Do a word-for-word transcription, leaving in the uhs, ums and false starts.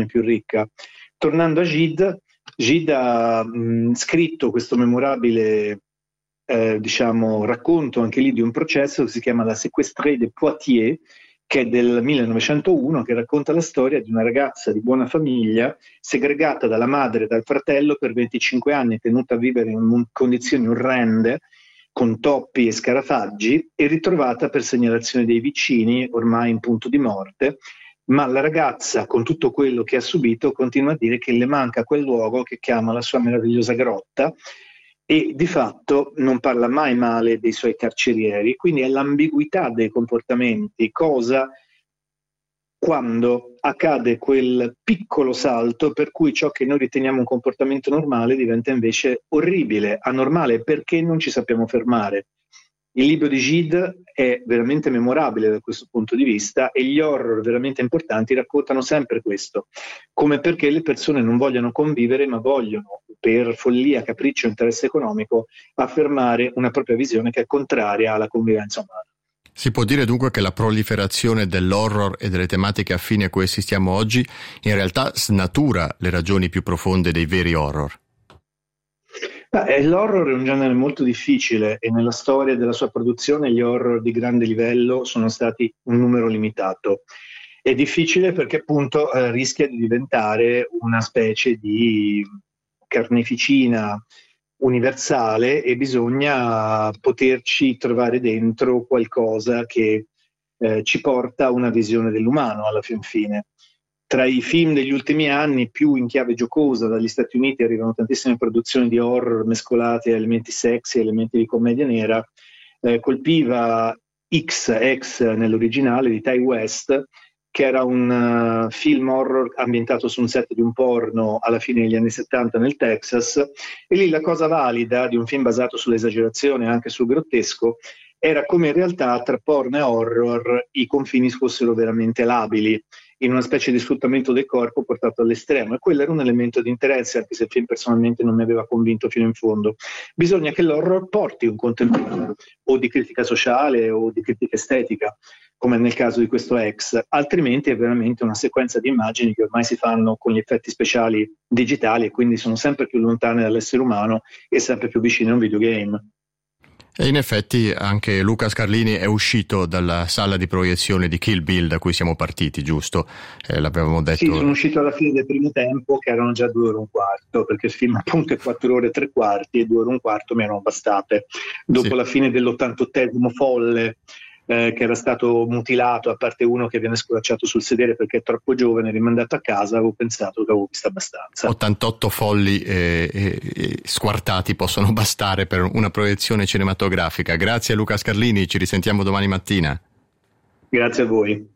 persone più ricca. Tornando a Gide, Gide ha mh, scritto questo memorabile eh, diciamo, racconto anche lì di un processo che si chiama La Séquestrée de Poitiers, che è del millenovancentouno, che racconta la storia di una ragazza di buona famiglia segregata dalla madre e dal fratello per venticinque anni, tenuta a vivere in condizioni orrende, con toppi e scarafaggi, e ritrovata per segnalazione dei vicini, ormai in punto di morte. Ma la ragazza, con tutto quello che ha subito, continua a dire che le manca quel luogo che chiama la sua meravigliosa grotta, e di fatto non parla mai male dei suoi carcerieri. Quindi è l'ambiguità dei comportamenti, cosa quando accade quel piccolo salto per cui ciò che noi riteniamo un comportamento normale diventa invece orribile, anormale, perché non ci sappiamo fermare. Il libro di Gide è veramente memorabile da questo punto di vista, e gli horror veramente importanti raccontano sempre questo, come perché le persone non vogliono convivere, ma vogliono, per follia, capriccio, interesse economico, affermare una propria visione che è contraria alla convivenza umana. Si può dire dunque che la proliferazione dell'horror e delle tematiche affini a cui assistiamo oggi in realtà snatura le ragioni più profonde dei veri horror? Beh, l'horror è un genere molto difficile, e nella storia della sua produzione gli horror di grande livello sono stati un numero limitato. È difficile perché appunto eh, rischia di diventare una specie di carneficina universale, e bisogna poterci trovare dentro qualcosa che eh, ci porta a una visione dell'umano alla fin fine. Tra i film degli ultimi anni, più in chiave giocosa, dagli Stati Uniti arrivano tantissime produzioni di horror mescolate a elementi sexy, elementi di commedia nera. Eh, colpiva X X nell'originale di Ty West, che era un uh, film horror ambientato su un set di un porno alla fine degli anni settanta nel Texas, e lì la cosa valida di un film basato sull'esagerazione e anche sul grottesco era come in realtà tra porno e horror i confini fossero veramente labili, in una specie di sfruttamento del corpo portato all'estremo, e quello era un elemento di interesse, anche se il film personalmente non mi aveva convinto fino in fondo. Bisogna che l'horror porti un contenuto o di critica sociale o di critica estetica, come nel caso di questo X, altrimenti è veramente una sequenza di immagini che ormai si fanno con gli effetti speciali digitali, e quindi sono sempre più lontane dall'essere umano e sempre più vicine a un videogame. E in effetti anche Luca Scarlini è uscito dalla sala di proiezione di Kill Bill da cui siamo partiti, giusto? Eh, l'avevamo detto. Sì, sono uscito alla fine del primo tempo, che erano già due ore e un quarto, perché il film appunto è quattro ore e tre quarti, e due ore e un quarto mi erano bastate. Dopo sì. La fine dell'ottantottesimo folle, eh, che era stato mutilato, a parte uno che viene sculacciato sul sedere perché è troppo giovane, rimandato a casa, avevo pensato che avevo visto abbastanza. ottantotto folli e, e, e squartati possono bastare per una proiezione cinematografica. Grazie a Luca Scarlini, ci risentiamo domani mattina. Grazie a voi.